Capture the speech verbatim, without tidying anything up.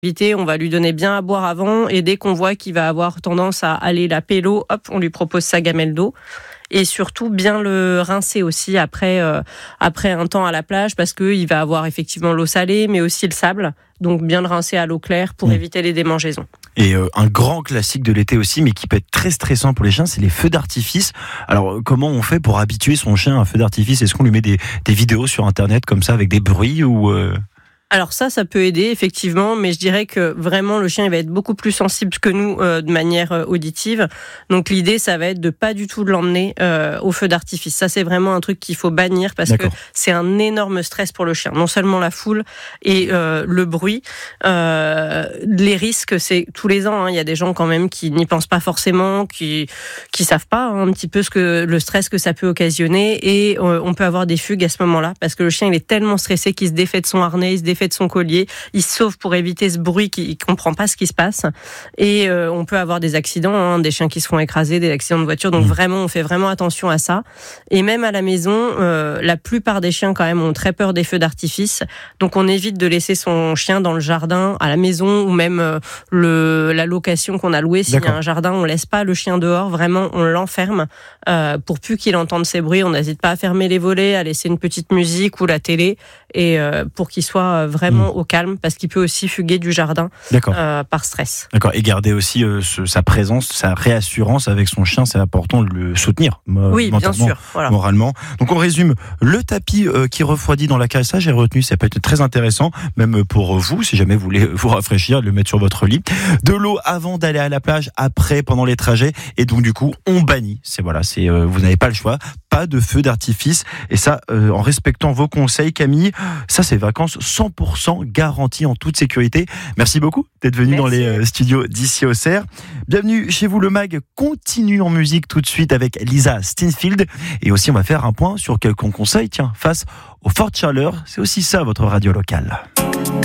On va lui donner bien à boire avant et dès qu'on voit qu'il va avoir tendance à aller la pélo, hop, on lui propose sa gamelle d'eau. Et surtout bien le rincer aussi après euh, après un temps à la plage parce que il va avoir effectivement l'eau salée mais aussi le sable. Donc bien le rincer à l'eau claire pour mmh. éviter les démangeaisons. Et euh, un grand classique de l'été aussi, mais qui peut être très stressant pour les chiens, c'est les feux d'artifice. Alors comment on fait pour habituer son chien à un feu d'artifice ? Est-ce qu'on lui met des, des vidéos sur internet comme ça avec des bruits ou euh... Alors ça, ça peut aider effectivement, mais je dirais que vraiment le chien il va être beaucoup plus sensible que nous euh, de manière euh, auditive. Donc l'idée, ça va être de pas du tout l'emmener euh, au feu d'artifice. Ça, c'est vraiment un truc qu'il faut bannir parce D'accord. que c'est un énorme stress pour le chien. Non seulement la foule et euh, le bruit, euh, les risques, c'est tous les ans. Hein, il y a des gens quand même qui n'y pensent pas forcément, qui qui savent pas hein, un petit peu ce que le stress que ça peut occasionner et euh, on peut avoir des fugues à ce moment-là parce que le chien il est tellement stressé qu'il se défait de son harnais, il se défait de son collier, il se sauve pour éviter ce bruit qu'il ne comprend pas ce qui se passe et euh, on peut avoir des accidents, hein, des chiens qui se font écraser, des accidents de voiture, donc mmh. vraiment on fait vraiment attention à ça et même à la maison, euh, la plupart des chiens quand même ont très peur des feux d'artifice, donc on évite de laisser son chien dans le jardin, à la maison ou même euh, le, la location qu'on a louée, s'il D'accord. y a un jardin, on laisse pas le chien dehors, vraiment on l'enferme euh, pour plus qu'il entende ces bruits, on n'hésite pas à fermer les volets, à laisser une petite musique ou la télé et euh, pour qu'il soit vraiment mmh. au calme parce qu'il peut aussi fuguer du jardin euh, par stress. D'accord. Et garder aussi euh, ce, sa présence, sa réassurance avec son chien, c'est important de le soutenir euh, oui, mentalement, bien sûr, voilà. moralement. Donc on résume, le tapis euh, qui refroidit dans la caressage, j'ai retenu, ça peut être très intéressant, même pour vous, si jamais vous voulez vous rafraîchir, le mettre sur votre lit. De l'eau avant d'aller à la plage, après, pendant les trajets, et donc du coup, on bannit. C'est voilà, c'est euh, vous n'avez pas le choix. Pas de feu d'artifice. Et ça, euh, en respectant vos conseils, Camille, ça c'est vacances cent pour cent garanties en toute sécurité. Merci beaucoup d'être venu Merci. Dans les euh, studios d'Ici Auxerre. Bienvenue chez vous, le mag continue en musique tout de suite avec Lisa Steinfeld. Et aussi, on va faire un point sur quelques conseils, tiens, face aux fortes chaleurs. C'est aussi ça, votre radio locale.